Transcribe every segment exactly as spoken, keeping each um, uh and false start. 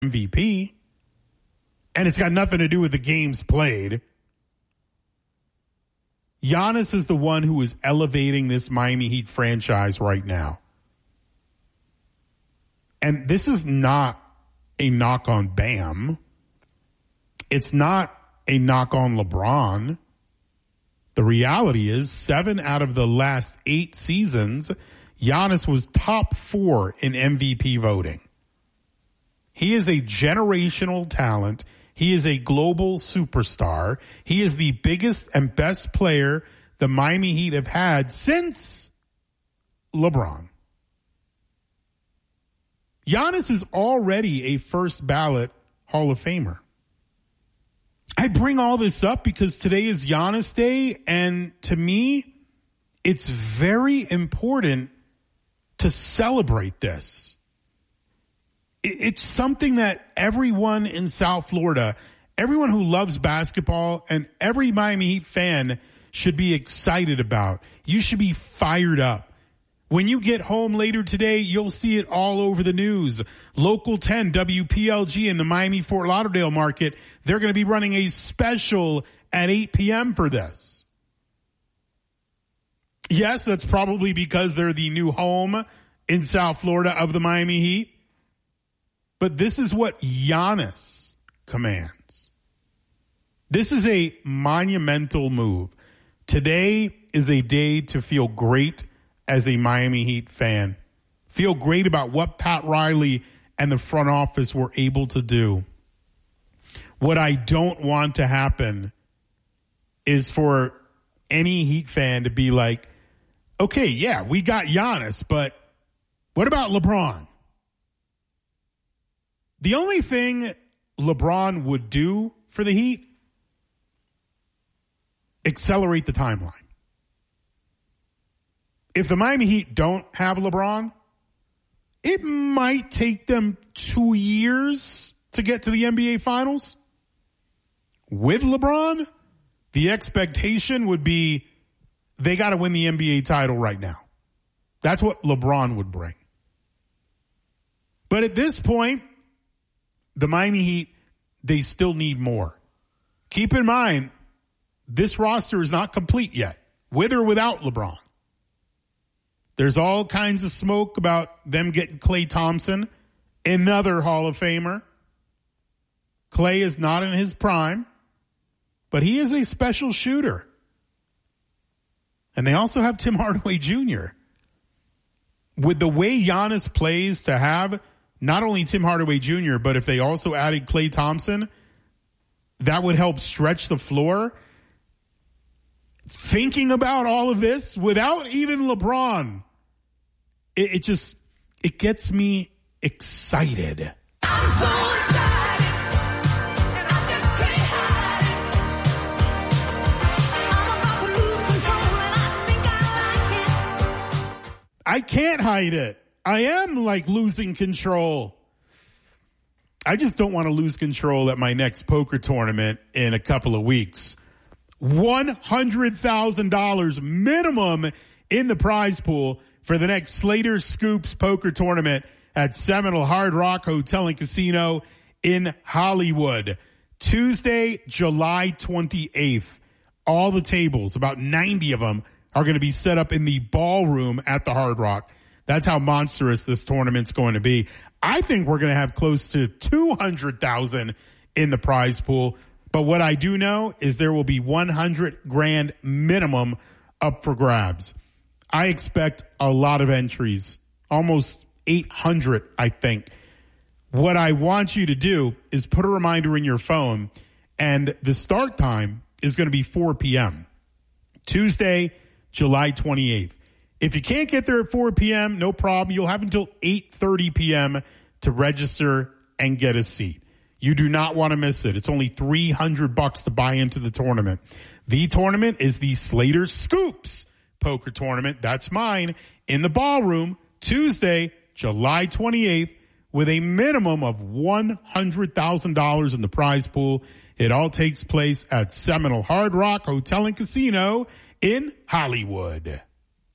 M V P. And it's got nothing to do with the games played. Giannis is the one who is elevating this Miami Heat franchise right now. And this is not a knock on Bam. It's not a knock on LeBron. The reality is seven out of the last eight seasons, Giannis was top four in M V P voting. He is a generational talent. He is a global superstar. He is the biggest and best player the Miami Heat have had since LeBron. Giannis is already a first ballot Hall of Famer. I bring all this up because today is Giannis Day, and to me, it's very important to celebrate this. It's something that everyone in South Florida, everyone who loves basketball, and every Miami Heat fan should be excited about. You should be fired up. When you get home later today, you'll see it all over the news. Local ten, W P L G in the Miami-Fort Lauderdale market, they're going to be running a special at eight p.m. for this. Yes, that's probably because they're the new home in South Florida of the Miami Heat. But this is what Giannis commands. This is a monumental move. Today is a day to feel great as a Miami Heat fan. Feel great about what Pat Riley and the front office were able to do. What I don't want to happen is for any Heat fan to be like, okay, yeah, we got Giannis, but what about LeBron? The only thing LeBron would do for the Heat, accelerate the timeline. If the Miami Heat don't have LeBron, it might take them two years to get to the N B A Finals. With LeBron, the expectation would be they got to win the N B A title right now. That's what LeBron would bring. But at this point, the Miami Heat, they still need more. Keep in mind, this roster is not complete yet, with or without LeBron. There's all kinds of smoke about them getting Klay Thompson, another Hall of Famer. Klay is not in his prime, but he is a special shooter. And they also have Tim Hardaway Junior With the way Giannis plays, to have not only Tim Hardaway Junior, but if they also added Klay Thompson, that would help stretch the floor. Thinking about all of this without even LeBron, it, it just, it gets me excited. I'm so excited, and I just can't hide it. I'm about to lose control, and I think I like it. I can't hide it. I am like losing control. I just don't want to lose control at my next poker tournament in a couple of weeks. one hundred thousand dollars minimum in the prize pool for the next Slater Scoops poker tournament at Seminole Hard Rock Hotel and Casino in Hollywood. Tuesday, July twenty-eighth. All the tables, about ninety of them, are going to be set up in the ballroom at the Hard Rock. That's how monstrous this tournament's going to be. I think we're going to have close to two hundred thousand dollars in the prize pool. But what I do know is there will be one hundred grand minimum up for grabs. I expect a lot of entries, almost eight hundred, I think. What I want you to do is put a reminder in your phone, and the start time is going to be four p.m. Tuesday, July twenty-eighth. If you can't get there at four p.m., no problem. You'll have until eight thirty p.m. to register and get a seat. You do not want to miss it. It's only three hundred bucks to buy into the tournament. The tournament is the Slater Scoops poker tournament. That's mine in the ballroom Tuesday, July twenty-eighth, with a minimum of one hundred thousand dollars in the prize pool. It all takes place at Seminole Hard Rock Hotel and Casino in Hollywood.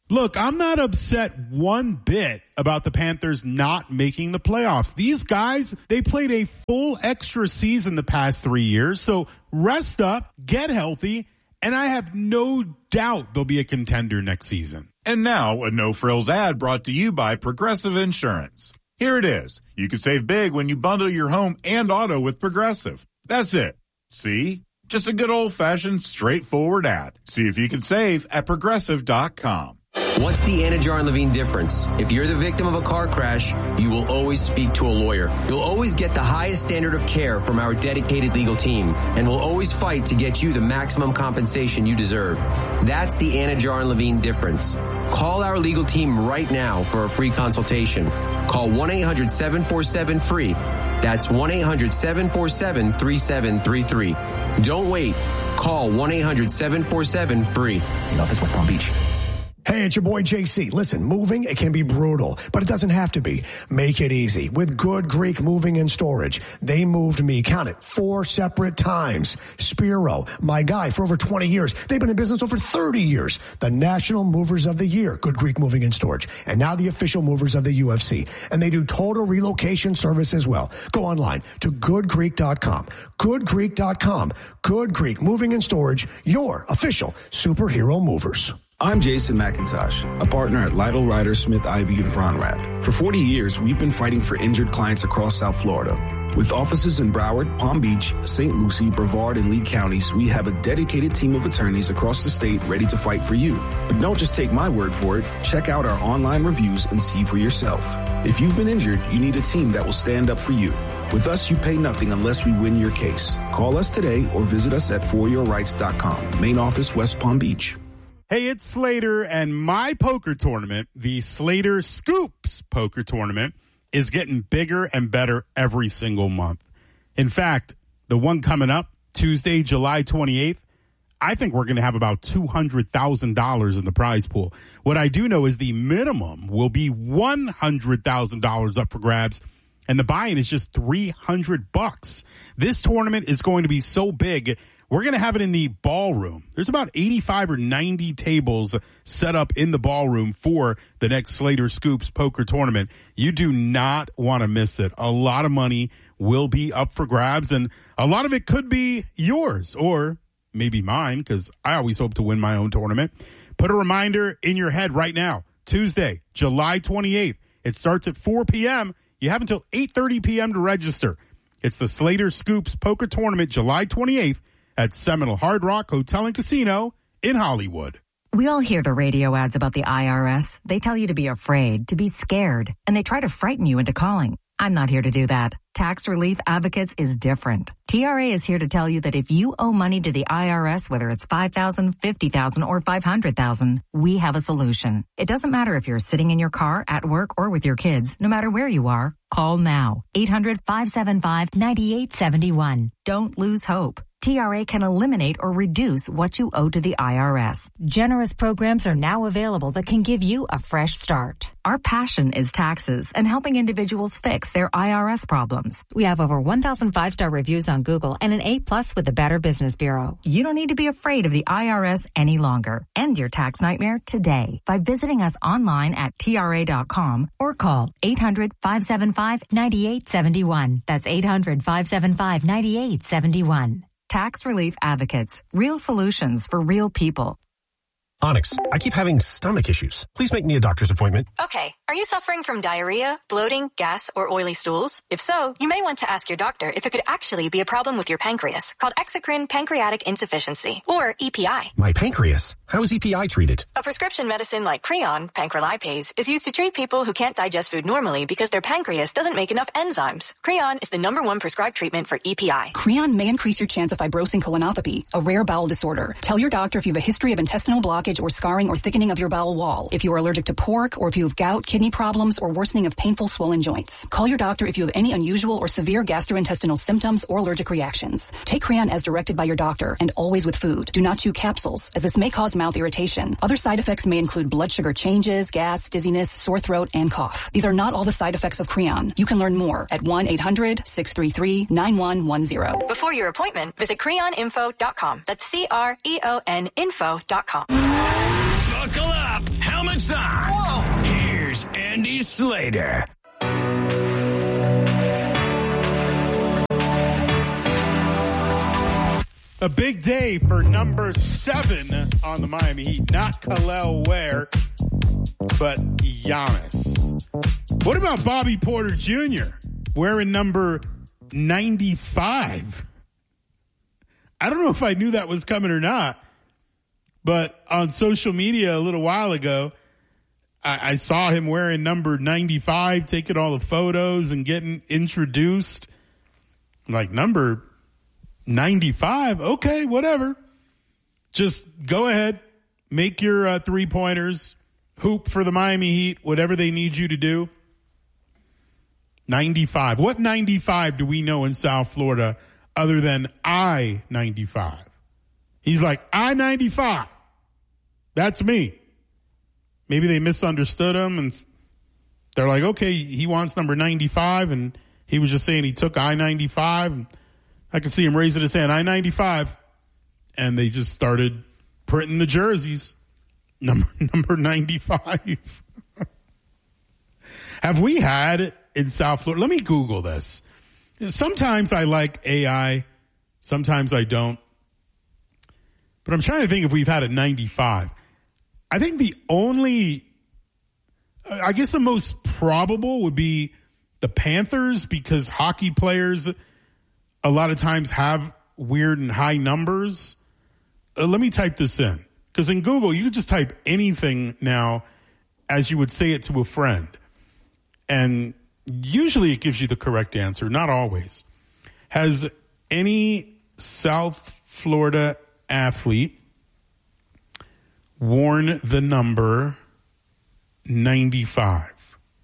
Look, I'm not upset one bit about the Panthers not making the playoffs. These guys, they played a full extra season the past three years. So rest up, get healthy, and I have no doubt they'll be a contender next season. And now a no-frills ad brought to you by Progressive Insurance. Here it is. You can save big when you bundle your home and auto with Progressive. That's it. See? Just a good old-fashioned, straightforward ad. See if you can save at progressive dot com. What's the Anajar and Levine difference? If you're the victim of a car crash, you will always speak to a lawyer. You'll always get the highest standard of care from our dedicated legal team, and we'll always fight to get you the maximum compensation you deserve. That's the Anajar and Levine difference. Call our legal team right now for a free consultation. Call one eight hundred seven four seven free. That's one eight hundred seven four seven three seven three three. Don't wait. Call one eight hundred seven four seven free. In office, West Palm Beach. Hey, it's your boy J C. Listen, moving, it can be brutal, but it doesn't have to be. Make it easy with Good Greek Moving and Storage. They moved me, count it, four separate times. Spiro, my guy for over twenty years. They've been in business over thirty years. The National Movers of the Year, Good Greek Moving and Storage. And now the official movers of the U F C. And they do total relocation service as well. Go online to good greek dot com. good greek dot com. Good Greek Moving and Storage, your official superhero movers. I'm Jason McIntosh, a partner at Lytle, Ryder, Smith, Ivey, and Fronrath. For forty years, we've been fighting for injured clients across South Florida. With offices in Broward, Palm Beach, Saint Lucie, Brevard, and Lee counties, we have a dedicated team of attorneys across the state ready to fight for you. But don't just take my word for it. Check out our online reviews and see for yourself. If you've been injured, you need a team that will stand up for you. With us, you pay nothing unless we win your case. Call us today or visit us at for your rights dot com. Main office, West Palm Beach. Hey, it's Slater, and my poker tournament, the Slater Scoops Poker Tournament, is getting bigger and better every single month. In fact, the one coming up, Tuesday, July twenty-eighth, I think we're going to have about two hundred thousand dollars in the prize pool. What I do know is the minimum will be one hundred thousand dollars up for grabs, and the buy-in is just three hundred bucks. This tournament is going to be so big, we're going to have it in the ballroom. There's about eighty-five or ninety tables set up in the ballroom for the next Slater Scoops Poker Tournament. You do not want to miss it. A lot of money will be up for grabs, and a lot of it could be yours or maybe mine, because I always hope to win my own tournament. Put a reminder in your head right now. Tuesday, July twenty-eighth. It starts at four p.m. You have until eight thirty p.m. to register. It's the Slater Scoops Poker Tournament, July twenty-eighth. At Seminole Hard Rock Hotel and Casino in Hollywood. We all hear the radio ads about the I R S. They tell you to be afraid, to be scared, and they try to frighten you into calling. I'm not here to do that. Tax Relief Advocates is different. T R A is here to tell you that if you owe money to the I R S, whether it's five thousand dollars, fifty thousand dollars, or five hundred thousand dollars, we have a solution. It doesn't matter if you're sitting in your car, at work, or with your kids. No matter where you are, call now. eight hundred, five seven five, nine eight seven one. Don't lose hope. T R A can eliminate or reduce what you owe to the I R S. Generous programs are now available that can give you a fresh start. Our passion is taxes and helping individuals fix their I R S problems. We have over one thousand five-star reviews on Google and an A plus with the Better Business Bureau. You don't need to be afraid of the I R S any longer. End your tax nightmare today by visiting us online at T R A dot com or call eight hundred, five seven five, nine eight seven one. That's eight hundred, five seven five, nine eight seven one. Tax Relief Advocates. Real solutions for real people. Onyx, I keep having stomach issues. Please make me a doctor's appointment. Okay. Are you suffering from diarrhea, bloating, gas, or oily stools? If so, you may want to ask your doctor if it could actually be a problem with your pancreas, called exocrine pancreatic insufficiency, or E P I. My pancreas? How is E P I treated? A prescription medicine like Creon, pancrelipase, is used to treat people who can't digest food normally because their pancreas doesn't make enough enzymes. Creon is the number one prescribed treatment for E P I. Creon may increase your chance of fibrosing colonopathy, a rare bowel disorder. Tell your doctor if you have a history of intestinal blockage or scarring or thickening of your bowel wall, if you are allergic to pork, or if you have gout, kidney problems, or worsening of painful swollen joints. Call your doctor if you have any unusual or severe gastrointestinal symptoms or allergic reactions. Take Creon as directed by your doctor and always with food. Do not chew capsules, as this may cause mouth irritation. Other side effects may include blood sugar changes, gas, dizziness, sore throat, and cough. These are not all the side effects of Creon. You can learn more at one eight hundred, six three three, nine one one zero. Before your appointment, visit creon info dot com. That's C R E O N info dot com. Buckle up. Helmet moment's on. Whoa. Here's Andy Slater. A big day for number seven on the Miami Heat. Not Kel'el Ware, but Giannis. What about Bobby Porter Junior wearing number ninety-five? I don't know if I knew that was coming or not, but on social media a little while ago, I, I saw him wearing number ninety-five, taking all the photos and getting introduced. I'm like, number ninety-five? Okay, whatever. Just go ahead, make your uh, three-pointers, hoop for the Miami Heat, whatever they need you to do. ninety-five. What ninety-five do we know in South Florida other than I ninety-five? He's like, I ninety-five. That's me. Maybe they misunderstood him and they're like, okay, he wants number ninety-five, and he was just saying he took I ninety-five. And I can see him raising his hand, I ninety-five. And they just started printing the jerseys. Number, number ninety-five. Have we had in South Florida? Let me Google this. Sometimes I like A I. Sometimes I don't. But I'm trying to think if we've had a ninety-five. I think the only, I guess the most probable would be the Panthers, because hockey players a lot of times have weird and high numbers. Uh, let me type this in, because in Google, you can just type anything now as you would say it to a friend. And usually it gives you the correct answer, not always. Has any South Florida athlete worn the number ninety-five?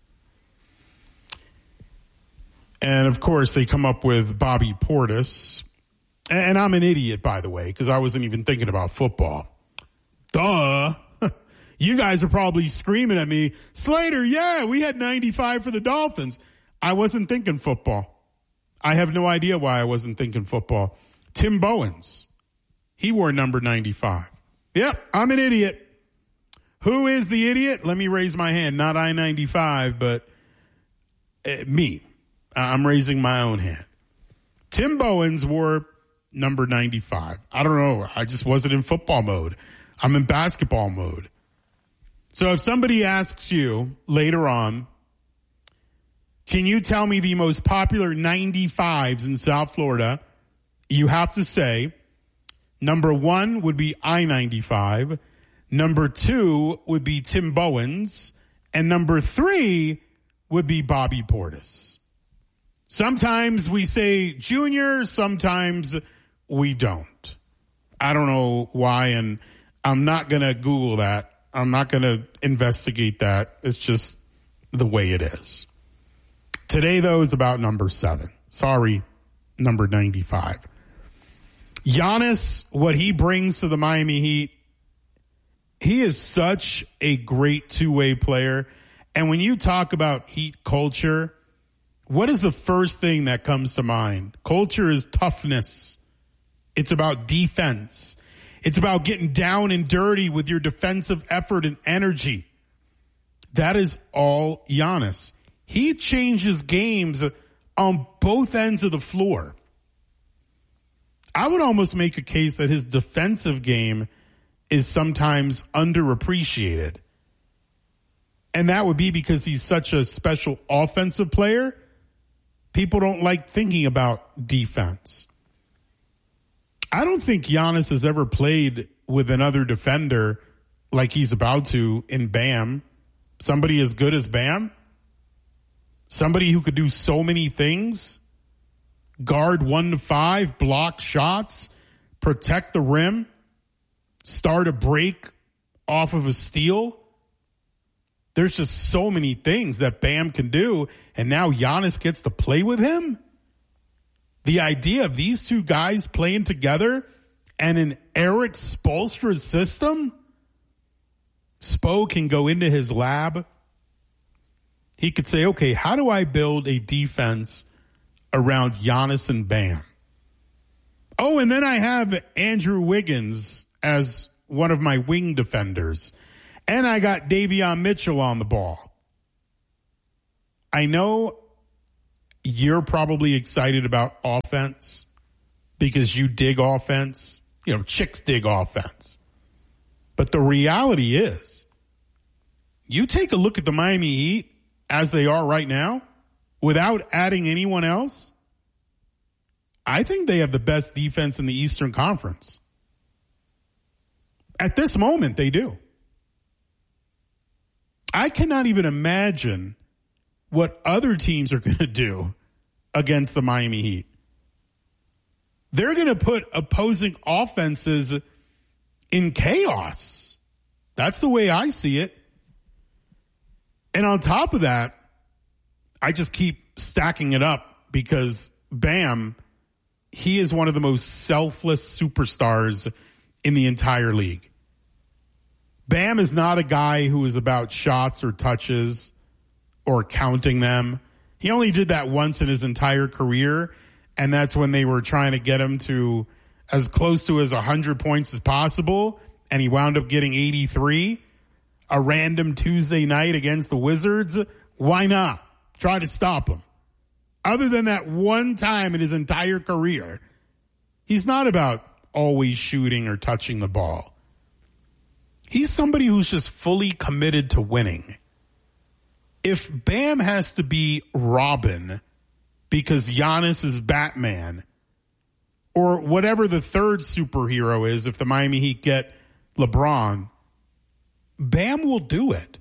And of course, they come up with Bobby Portis. And I'm an idiot, by the way, because I wasn't even thinking about football. Duh. You guys are probably screaming at me, Slater, yeah, we had ninety-five for the Dolphins. I wasn't thinking football. I have no idea why I wasn't thinking football. Tim Bowens, he wore number ninety-five. Yep, I'm an idiot. Who is the idiot? Let me raise my hand. Not I ninety-five, but uh, me. I'm raising my own hand. Tim Bowens wore number ninety-five. I don't know. I just wasn't in football mode. I'm in basketball mode. So if somebody asks you later on, can you tell me the most popular ninety-fives in South Florida? You have to say, number one would be I ninety-five. Number two would be Tim Bowens. And number three would be Bobby Portis. Sometimes we say Junior, sometimes we don't. I don't know why, and I'm not going to Google that. I'm not going to investigate that. It's just the way it is. Today, though, is about number seven. Sorry, number ninety-five. Giannis, what he brings to the Miami Heat, he is such a great two-way player. And when you talk about Heat culture, what is the first thing that comes to mind? Culture is toughness. It's about defense. It's about getting down and dirty with your defensive effort and energy. That is all Giannis. He changes games on both ends of the floor. I would almost make a case that his defensive game is sometimes underappreciated. And that would be because he's such a special offensive player. People don't like thinking about defense. I don't think Giannis has ever played with another defender like he's about to in Bam. Somebody as good as Bam. Somebody who could do so many things. Guard one to five, block shots, protect the rim, start a break off of a steal. There's just so many things that Bam can do, and now Giannis gets to play with him. The idea of these two guys playing together and in Eric Spoelstra's system, Spo can go into his lab. He could say, okay, how do I build a defense around Giannis and Bam? Oh, and then I have Andrew Wiggins as one of my wing defenders. And I got Davion Mitchell on the ball. I know you're probably excited about offense because you dig offense. You know, chicks dig offense. But the reality is, you take a look at the Miami Heat as they are right now, without adding anyone else, I think they have the best defense in the Eastern Conference. At this moment, they do. I cannot even imagine what other teams are going to do against the Miami Heat. They're going to put opposing offenses in chaos. That's the way I see it. And on top of that, I just keep stacking it up because Bam, he is one of the most selfless superstars in the entire league. Bam is not a guy who is about shots or touches or counting them. He only did that once in his entire career, and that's when they were trying to get him to as close to his one hundred points as possible, and he wound up getting eighty-three. A random Tuesday night against the Wizards. Why not? Try to stop him. Other than that one time in his entire career, he's not about always shooting or touching the ball. He's somebody who's just fully committed to winning. If Bam has to be Robin because Giannis is Batman, or whatever the third superhero is, if the Miami Heat get LeBron, Bam will do it.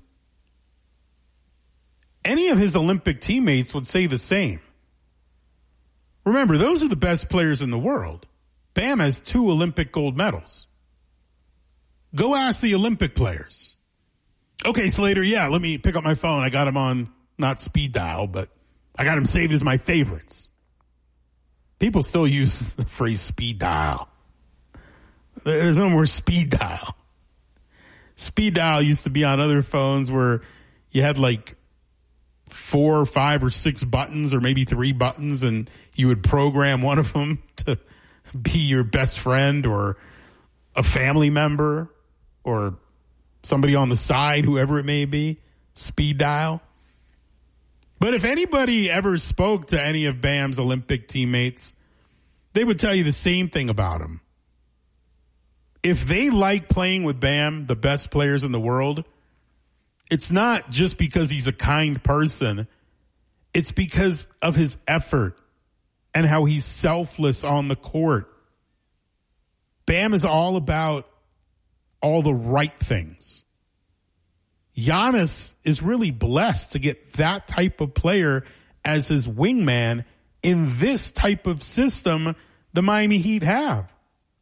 Any of his Olympic teammates would say the same. Remember, those are the best players in the world. Bam has two Olympic gold medals. Go ask the Olympic players. Okay, Slater, yeah, let me pick up my phone. I got him on, not speed dial, but I got him saved as my favorites. People still use the phrase speed dial. There's no more speed dial. Speed dial used to be on other phones where you had like four or five or six buttons or maybe three buttons, and you would program one of them to be your best friend or a family member or somebody on the side, whoever it may be. Speed dial. But if anybody ever spoke to any of Bam's Olympic teammates, they would tell you the same thing about him. If they like playing with Bam, the best players in the world, it's not just because he's a kind person. It's because of his effort and how he's selfless on the court. Bam is all about all the right things. Giannis is really blessed to get that type of player as his wingman in this type of system the Miami Heat have.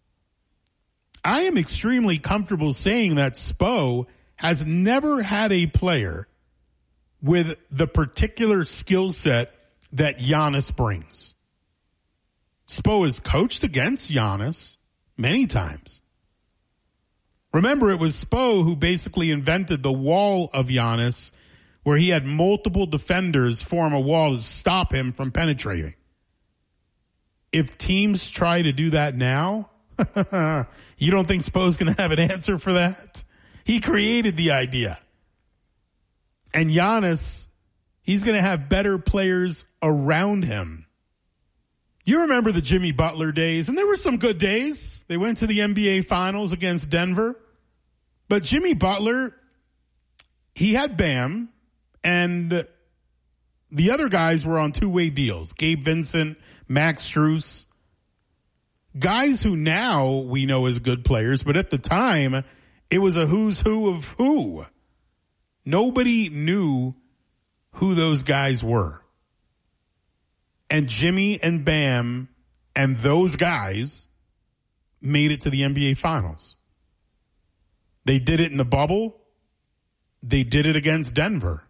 I am extremely comfortable saying that Spo has never had a player with the particular skill set that Giannis brings. Spo has coached against Giannis many times. Remember, it was Spo who basically invented the wall of Giannis, where he had multiple defenders form a wall to stop him from penetrating. If teams try to do that now, you don't think Spo's going to have an answer for that? He created the idea. And Giannis, he's going to have better players around him. You remember the Jimmy Butler days, and there were some good days. They went to the N B A Finals against Denver. But Jimmy Butler, he had Bam, and the other guys were on two-way deals. Gabe Vincent, Max Strus. Guys who now we know as good players, but at the time, it was a who's who of who. Nobody knew who those guys were. And Jimmy and Bam and those guys made it to the N B A Finals. They did it in the bubble. They did it against Denver.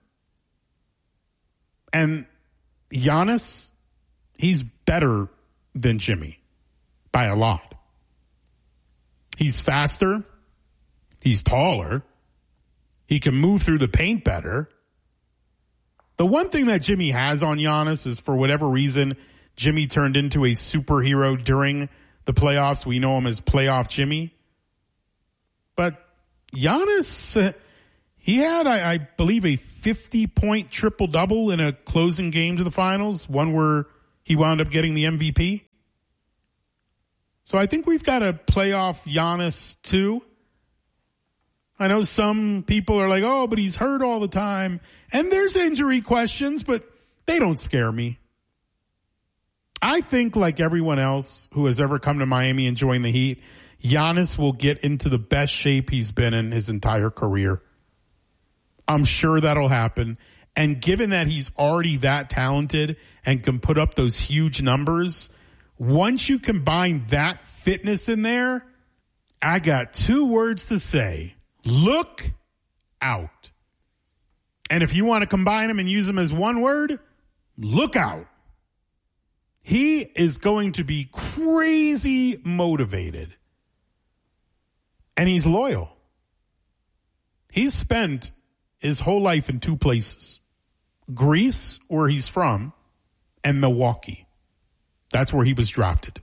And Giannis, he's better than Jimmy by a lot. He's faster. He's taller. He can move through the paint better. The one thing that Jimmy has on Giannis is, for whatever reason, Jimmy turned into a superhero during the playoffs. We know him as Playoff Jimmy. But Giannis, He had, I, I believe, a fifty-point triple-double in a closing game to the finals, one where he wound up getting the M V P. So I think we've got a playoff Giannis, too. I know some people are like, oh, but he's hurt all the time. And there's injury questions, but they don't scare me. I think, like everyone else who has ever come to Miami and joined the Heat, Giannis will get into the best shape he's been in his entire career. I'm sure that'll happen. And given that he's already that talented and can put up those huge numbers, once you combine that fitness in there, I got two words to say. Look out. And if you want to combine them and use them as one word, look out. He is going to be crazy motivated. And he's loyal. He's spent his whole life in two places. Greece, where he's from, and Milwaukee. That's where he was drafted.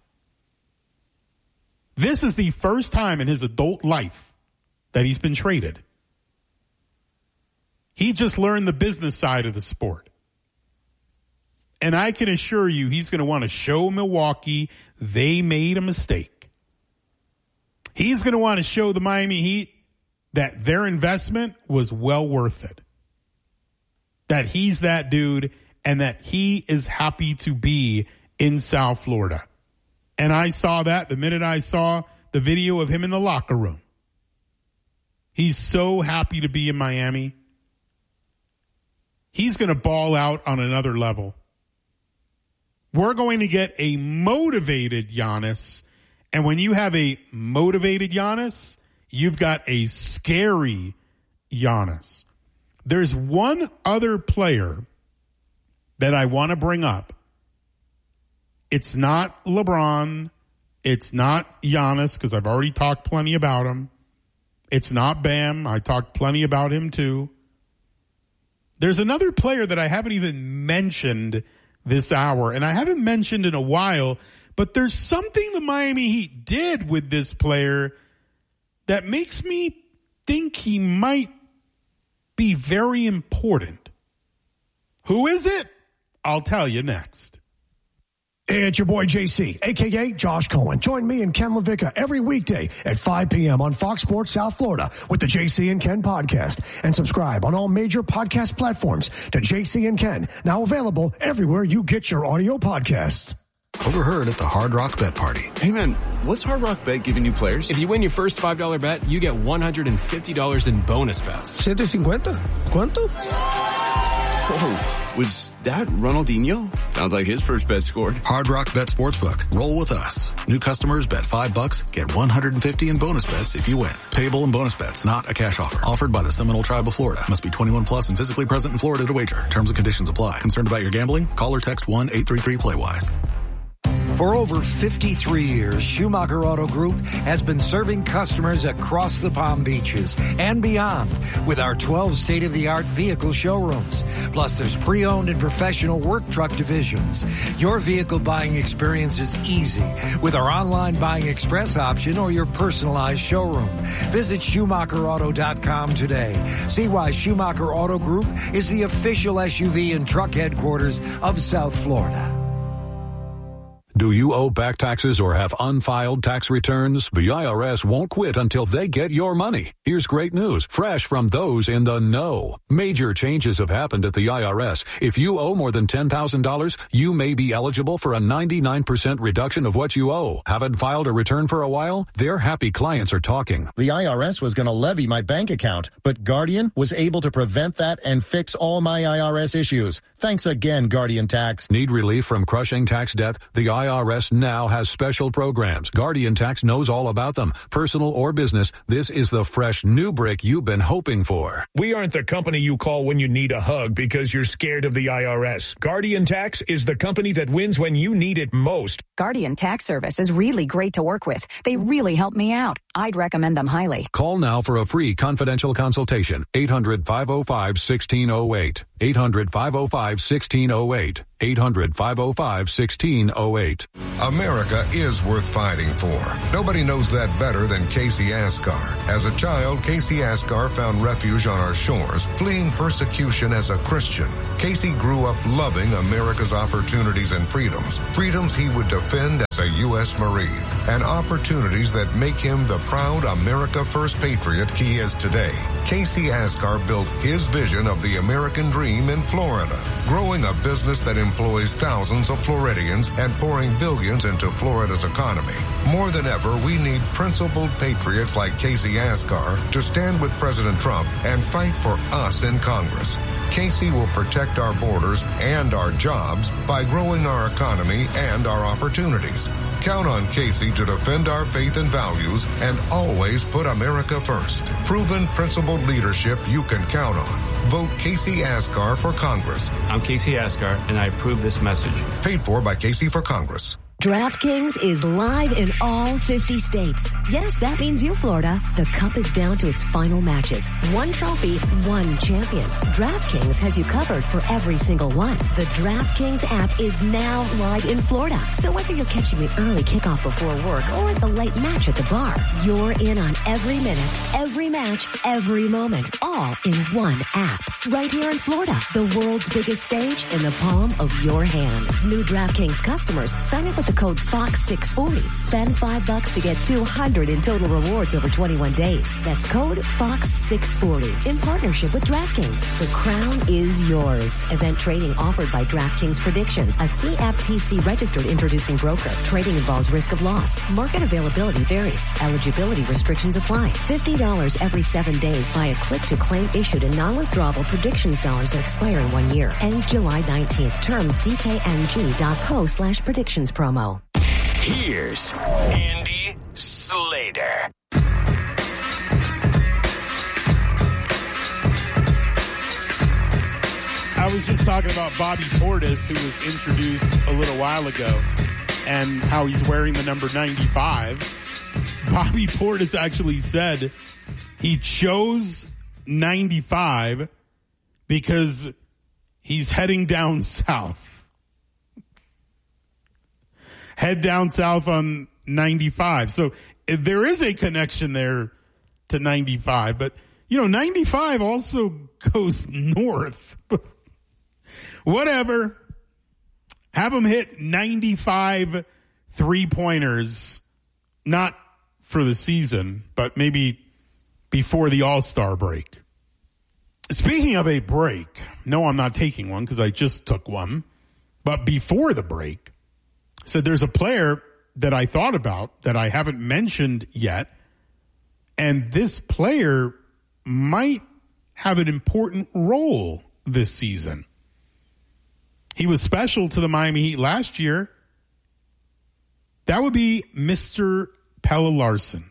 This is the first time in his adult life that he's been traded. He just learned the business side of the sport. And I can assure you he's going to want to show Milwaukee they made a mistake. He's going to want to show the Miami Heat that their investment was well worth it. That he's that dude and that he is happy to be in South Florida. And I saw that the minute I saw the video of him in the locker room. He's so happy to be in Miami. He's going to ball out on another level. We're going to get a motivated Giannis. And when you have a motivated Giannis, you've got a scary Giannis. There's one other player that I want to bring up. It's not LeBron. It's not Giannis, because I've already talked plenty about him. It's not Bam. I talked plenty about him too. There's another player that I haven't even mentioned this hour, and I haven't mentioned in a while, but there's something the Miami Heat did with this player that makes me think he might be very important. Who is it? I'll tell you next. It's your boy J C, a k a. Josh Cohen. Join me and Ken LaVicka every weekday at five p.m. on Fox Sports South Florida with the J C and Ken podcast. And subscribe on all major podcast platforms to J C and Ken, now available everywhere you get your audio podcasts. Overheard at the Hard Rock Bet Party. Hey man, what's Hard Rock Bet giving new players? If you win your first five dollar bet, you get one hundred fifty dollars in bonus bets. seven fifty. ¿Cuánto? Whoa, was that Ronaldinho? Sounds like his first bet scored. Hard Rock Bet Sportsbook. Roll with us. New customers bet five bucks, get one hundred fifty in bonus bets if you win. Payable in bonus bets, not a cash offer. Offered by the Seminole Tribe of Florida. Must be twenty-one plus and physically present in Florida to wager. Terms and conditions apply. Concerned about your gambling? Call or text one eight three three play wise. For over fifty-three years, Schumacher Auto Group has been serving customers across the Palm Beaches and beyond with our twelve state-of-the-art vehicle showrooms. Plus, there's pre-owned and professional work truck divisions. Your vehicle buying experience is easy with our online buying express option or your personalized showroom. Visit Schumacher Auto dot com today. See why Schumacher Auto Group is the official S U V and truck headquarters of South Florida. Do you owe back taxes or have unfiled tax returns? The I R S won't quit until they get your money. Here's great news, fresh from those in the know. Major changes have happened at the I R S. If you owe more than ten thousand dollars, you may be eligible for a ninety-nine percent reduction of what you owe. Haven't filed a return for a while? Their happy clients are talking. The I R S was going to levy my bank account, but Guardian was able to prevent that and fix all my I R S issues. Thanks again, Guardian Tax. Need relief from crushing tax debt? The I R S now has special programs. Guardian Tax knows all about them. Personal or business, this is the fresh new brick you've been hoping for. We aren't the company you call when you need a hug because you're scared of the I R S. Guardian Tax is the company that wins when you need it most. Guardian Tax Service is really great to work with. They really help me out. I'd recommend them highly. Call now for a free confidential consultation. eight hundred, five oh five, one six oh eight. eight hundred, five oh five, one six oh eight. eight hundred, five oh five, one six oh eight. America is worth fighting for. Nobody knows that better than Casey Asgar. As a child, Casey Asgar found refuge on our shores, fleeing persecution as a Christian. Casey grew up loving America's opportunities and freedoms, freedoms he would defend as a U S Marine, and opportunities that make him the proud America First patriot he is today. Casey Asgar built his vision of the American dream in Florida, growing a business that employs thousands of Floridians and pouring billions into Florida's economy. More than ever, we need principled patriots like Casey Asgar to stand with President Trump and fight for us in Congress. Casey will protect our borders and our jobs by growing our economy and our opportunities. Count on Casey to defend our faith and values and always put America first. Proven, principled leadership you can count on. Vote Casey Asgar for Congress. I'm Casey Asgar, and I approve this message. Paid for by Casey for Congress. DraftKings is live in all fifty states. Yes, that means you, Florida. The Cup is down to its final matches. One trophy, one champion. DraftKings has you covered for every single one. The DraftKings app is now live in Florida. So whether you're catching the early kickoff before work or the late match at the bar, you're in on every minute, every match, every moment, all in one app. Right here in Florida, the world's biggest stage in the palm of your hand. New DraftKings customers, sign up with the code Fox six forty. Spend five bucks to get two hundred in total rewards over twenty-one days. That's code Fox six forty. In partnership with DraftKings. The crown is yours. Event trading offered by DraftKings Predictions, a C F T C registered introducing broker. Trading involves risk of loss. Market availability varies. Eligibility restrictions apply. fifty dollars every seven days via click to claim issued in non-withdrawable predictions dollars that expire in one year. Ends July nineteenth. Terms D K N G dot co slash predictions promo. Here's Andy Slater. I was just talking about Bobby Portis, who was introduced a little while ago, and how he's wearing the number ninety-five. Bobby Portis actually said he chose ninety-five because he's heading down south. Head down south on ninety-five. So there is a connection there to ninety-five. But, you know, ninety-five also goes north. Whatever. Have him hit ninety-five three-pointers, not for the season, but maybe before the All-Star break. Speaking of a break, no, I'm not taking one because I just took one. But before the break, so there's a player that I thought about that I haven't mentioned yet, and this player might have an important role this season. He was special to the Miami Heat last year. That would be Mister Pelle Larsson.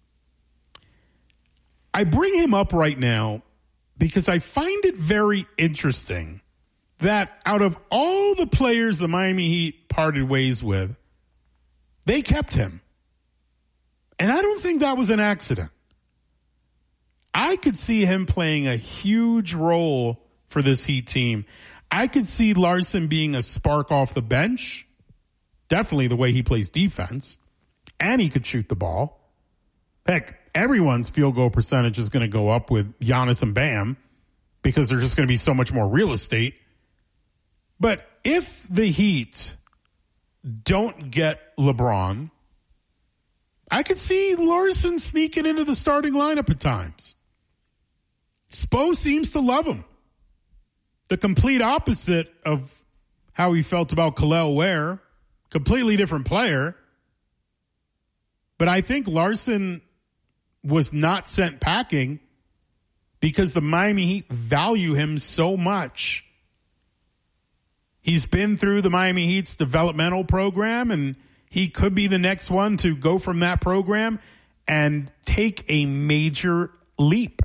I bring him up right now because I find it very interesting that out of all the players the Miami Heat parted ways with, they kept him. And I don't think that was an accident. I could see him playing a huge role for this Heat team. I could see Larsson being a spark off the bench. Definitely the way he plays defense. And he could shoot the ball. Heck, everyone's field goal percentage is going to go up with Giannis and Bam because there's just going to be so much more real estate. But if the Heat don't get LeBron, I could see Larsson sneaking into the starting lineup at times. Spo seems to love him. The complete opposite of how he felt about Kel'el Ware. Completely different player. But I think Larsson was not sent packing because the Miami Heat value him so much. He's been through the Miami Heat's developmental program, and he could be the next one to go from that program and take a major leap.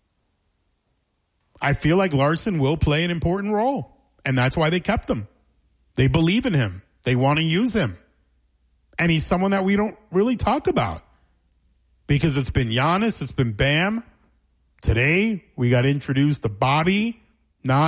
I feel like Larsson will play an important role, and that's why they kept him. They believe in him. They want to use him. And he's someone that we don't really talk about because it's been Giannis, it's been Bam. Today, we got introduced to Bobby, not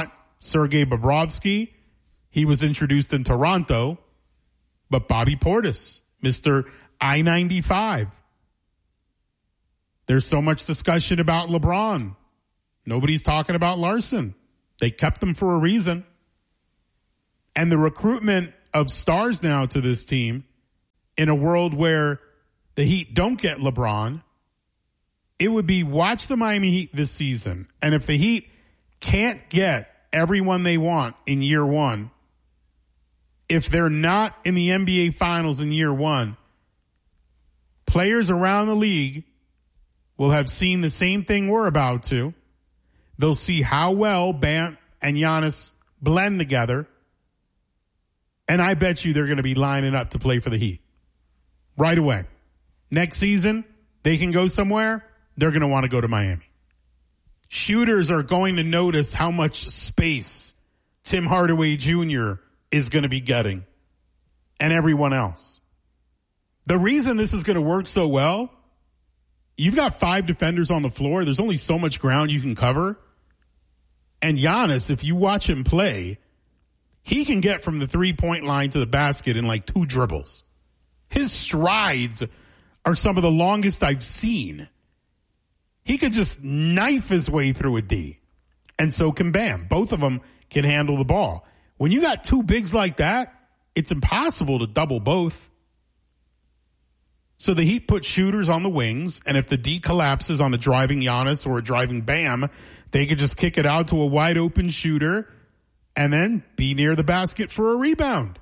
Sergei Bobrovsky, he was introduced in Toronto, but Bobby Portis, Mister I ninety-five. There's so much discussion about LeBron. Nobody's talking about Larson. They kept him for a reason. And the recruitment of stars now to this team in a world where the Heat don't get LeBron, it would be watch the Miami Heat this season. And if the Heat can't get everyone they want in year one, if they're not in the N B A Finals in year one, players around the league will have seen the same thing we're about to. They'll see how well Bam and Giannis blend together. And I bet you they're going to be lining up to play for the Heat right away. Next season, they can go somewhere. They're going to want to go to Miami. Shooters are going to notice how much space Tim Hardaway Junior is going to be getting, and everyone else. The reason this is going to work so well, you've got five defenders on the floor. There's only so much ground you can cover. And Giannis, if you watch him play, he can get from the three-point line to the basket in like two dribbles. His strides are some of the longest I've seen. He could just knife his way through a D. And so can Bam. Both of them can handle the ball. When you got two bigs like that, it's impossible to double both. So the Heat put shooters on the wings, and if the D collapses on a driving Giannis or a driving Bam, they could just kick it out to a wide open shooter and then be near the basket for a rebound.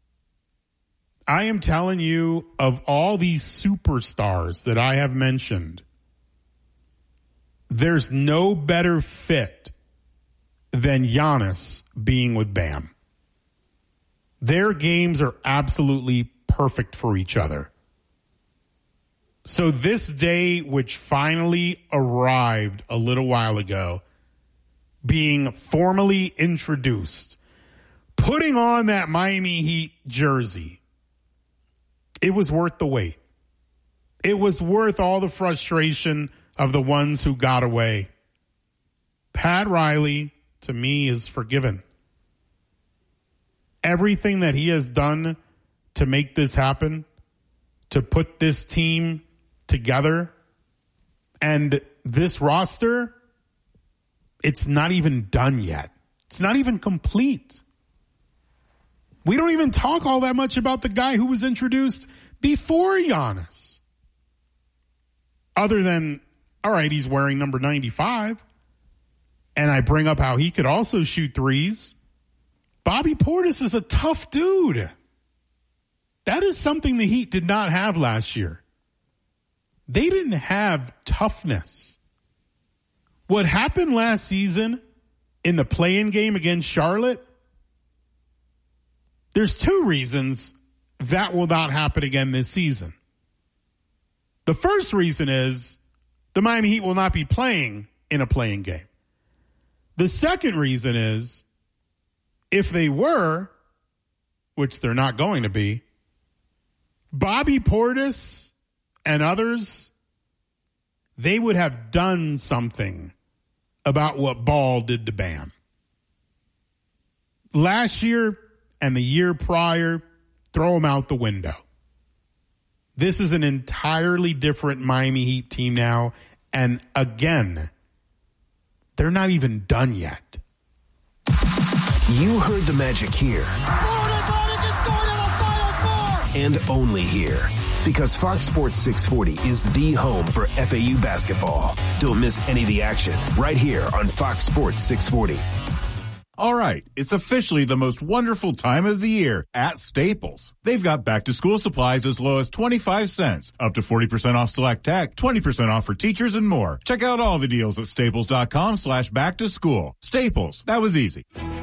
I am telling you, of all these superstars that I have mentioned, there's no better fit than Giannis being with Bam. Their games are absolutely perfect for each other. So this day, which finally arrived a little while ago, being formally introduced, putting on that Miami Heat jersey, it was worth the wait. It was worth all the frustration of the ones who got away. Pat Riley, to me, is forgiven. Everything that he has done to make this happen, to put this team together, and this roster, it's not even done yet. It's not even complete. We don't even talk all that much about the guy who was introduced before Giannis. Other than, all right, he's wearing number ninety-five. And I bring up how he could also shoot threes. Bobby Portis is a tough dude. That is something the Heat did not have last year. They didn't have toughness. What happened last season in the play-in game against Charlotte, there's two reasons that will not happen again this season. The first reason is the Miami Heat will not be playing in a play-in game. The second reason is if they were, which they're not going to be, Bobby Portis and others, they would have done something about what Ball did to Bam. Last year and the year prior, throw them out the window. This is an entirely different Miami Heat team now. And again, they're not even done yet. You heard the magic here. Florida Atlantic is going to the Final Four! And only here. Because Fox Sports six forty is the home for F A U basketball. Don't miss any of the action right here on Fox Sports six forty. All right, it's officially the most wonderful time of the year at Staples. They've got back-to-school supplies as low as twenty-five cents, up to forty percent off select tech, twenty percent off for teachers, and more. Check out all the deals at staples.com slash back-to-school. Staples, that was easy.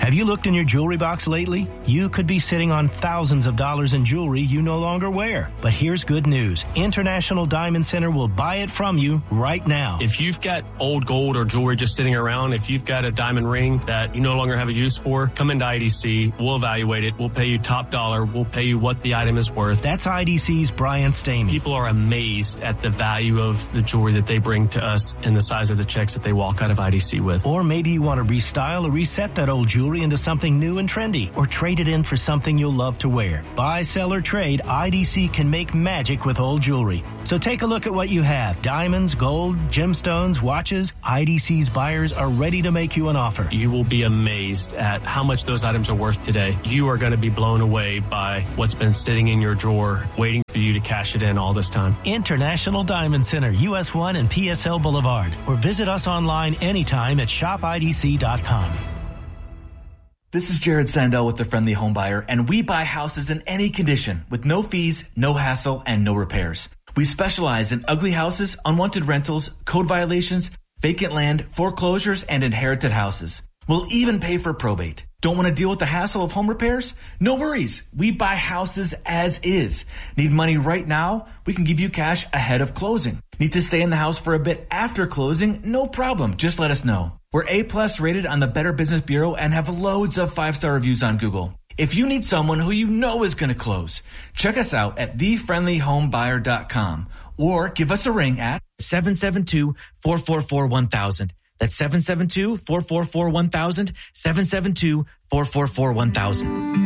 Have you looked in your jewelry box lately? You could be sitting on thousands of dollars in jewelry you no longer wear. But here's good news. International Diamond Center will buy it from you right now. If you've got old gold or jewelry just sitting around, if you've got a diamond ring that you no longer have a use for, come into I D C. We'll evaluate it. We'll pay you top dollar. We'll pay you what the item is worth. That's I D C's Brian Stamey. People are amazed at the value of the jewelry that they bring to us and the size of the checks that they walk out of I D C with. Or maybe you want to restyle or reset that old jewelry into something new and trendy, or trade it in for something you'll love to wear. Buy, sell, or trade, I D C can make magic with old jewelry. So take a look at what you have. Diamonds, gold, gemstones, watches. I D C's buyers are ready to make you an offer. You will be amazed at how much those items are worth today. You are going to be blown away by what's been sitting in your drawer, waiting for you to cash it in all this time. International Diamond Center, U S one and P S L Boulevard. Or visit us online anytime at shop I D C dot com. This is Jared Sandell with The Friendly Home Buyer, and we buy houses in any condition with no fees, no hassle, and no repairs. We specialize in ugly houses, unwanted rentals, code violations, vacant land, foreclosures, and inherited houses. We'll even pay for probate. Don't want to deal with the hassle of home repairs? No worries. We buy houses as is. Need money right now? We can give you cash ahead of closing. Need to stay in the house for a bit after closing? No problem. Just let us know. We're A-plus rated on the Better Business Bureau and have loads of five-star reviews on Google. If you need someone who you know is going to close, check us out at the friendly home buyer dot com or give us a ring at seven seven two, four four four, one thousand. That's seven seven two, four four four, one thousand, seven seven two, four four four, one thousand.